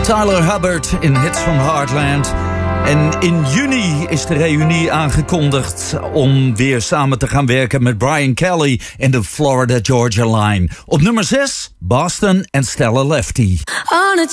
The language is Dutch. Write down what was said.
Tyler Hubbard in Hits from Heartland. En in juni is de reunie aangekondigd om weer samen te gaan werken met Brian Kelly in de Florida Georgia Line. Op nummer 6, Boston en Stella Lefty.